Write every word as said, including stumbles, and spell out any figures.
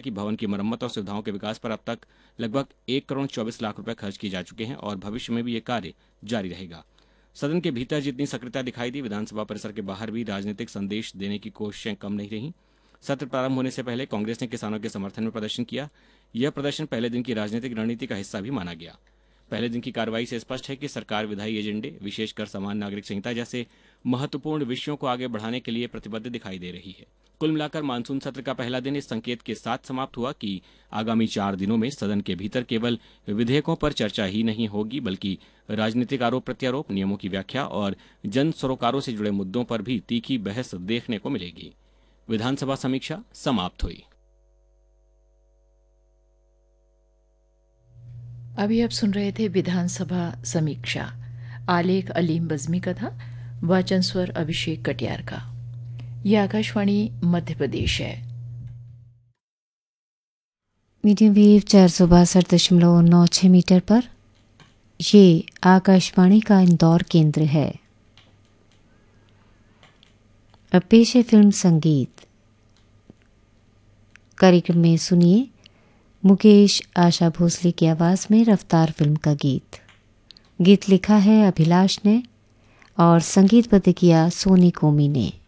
कि भवन की मरम्मत और सुविधाओं के विकास पर अब तक लगभग एक करोड़ चौबीस लाख रुपए खर्च किए जा चुके हैं और भविष्य में भी ये कार्य जारी रहेगा। सदन के भीतर जितनी सक्रियता दिखाई दी, विधानसभा परिसर के बाहर भी राजनीतिक संदेश देने की कोशिशें कम नहीं रहीं। सत्र प्रारंभ होने से पहले कांग्रेस ने किसानों के समर्थन में प्रदर्शन किया। यह प्रदर्शन पहले दिन की राजनीतिक रणनीति का हिस्सा भी माना गया। पहले दिन की कार्रवाई से स्पष्ट है कि सरकार विधायी एजेंडे, विशेषकर समान नागरिक संहिता जैसे महत्वपूर्ण विषयों को आगे बढ़ाने के लिए प्रतिबद्ध दिखाई दे रही है। कुल मिलाकर मानसून सत्र का पहला दिन इस संकेत के साथ समाप्त हुआ कि आगामी चार दिनों में सदन के भीतर केवल विधेयकों पर चर्चा ही नहीं होगी, बल्कि राजनीतिक आरोप प्रत्यारोप, नियमों की व्याख्या और जन सरोकारों से जुड़े मुद्दों पर भी तीखी बहस देखने को मिलेगी। विधानसभा समीक्षा समाप्त हुई। अभी आप सुन रहे थे विधानसभा समीक्षा। आलेख अलीम बज़मी का था, वाचन स्वर अभिषेक कटियार का। यह आकाशवाणी मध्य प्रदेश है। मीडियम वेव चार सौ बासठ दशमलव नौ छः मीटर पर ये आकाशवाणी का इंदौर केंद्र है। अब पेश है फिल्म संगीत। कार्यक्रम में सुनिए मुकेश आशा भोसले की आवाज़ में रफ्तार फिल्म का गीत। गीत लिखा है अभिलाष ने और संगीतबद्ध किया सोनी कोमी ने।